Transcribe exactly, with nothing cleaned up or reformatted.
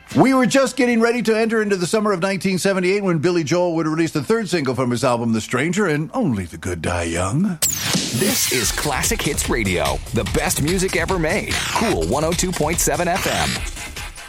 We were just getting ready to enter into the summer of nineteen seventy-eight when Billy Joel would release the third single from his album, The Stranger, and Only the Good Die Young. This is Classic Hits Radio, the best music ever made. Cool one oh two point seven F M.